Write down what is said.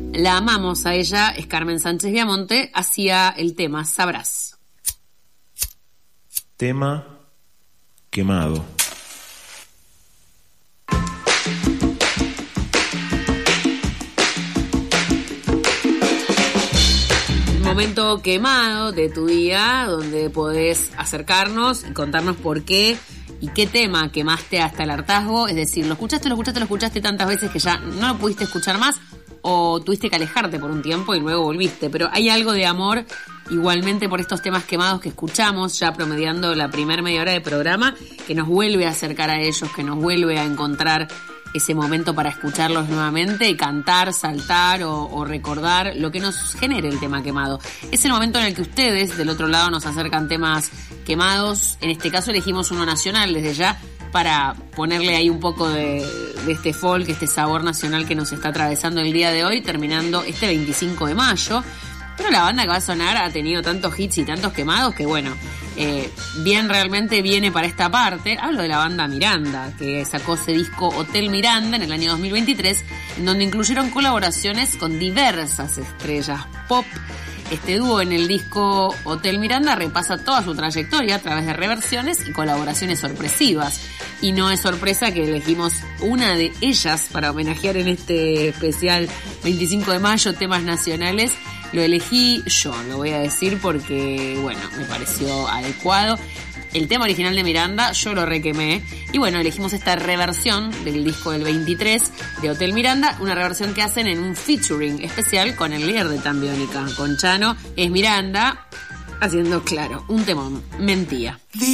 La amamos a ella, es Carmen Sánchez Viamonte, hacía el tema Sabrás. Tema Quemado. Momento quemado de tu día donde podés acercarnos y contarnos por qué y qué tema quemaste hasta el hartazgo, es decir, lo escuchaste tantas veces que ya no lo pudiste escuchar más o tuviste que alejarte por un tiempo y luego volviste, pero hay algo de amor igualmente por estos temas quemados que escuchamos ya promediando la primera media hora de programa, que nos vuelve a acercar a ellos, que nos vuelve a encontrar ese momento para escucharlos nuevamente y cantar, saltar o recordar lo que nos genere el tema quemado. Es el momento en el que ustedes del otro lado nos acercan temas quemados. En este caso elegimos uno nacional desde ya para ponerle ahí un poco de este folk, este sabor nacional que nos está atravesando el día de hoy, terminando este 25 de mayo. Pero la banda que va a sonar ha tenido tantos hits y tantos quemados que bueno, bien realmente viene para esta parte. Hablo de la banda Miranda, que sacó ese disco Hotel Miranda en el año 2023, en donde incluyeron colaboraciones con diversas estrellas pop. Este dúo en el disco Hotel Miranda repasa toda su trayectoria a través de reversiones y colaboraciones sorpresivas. Y no es sorpresa que elegimos una de ellas para homenajear en este especial 25 de mayo, temas nacionales. Lo elegí yo, lo voy a decir porque, bueno, me pareció adecuado. El tema original de Miranda, yo lo requemé. Y bueno, elegimos esta reversión del disco del 23 de Hotel Miranda, una reversión que hacen en un featuring especial con el líder de Tan Biónica, con Chano. Es Miranda haciendo, claro, un temón, Mentía.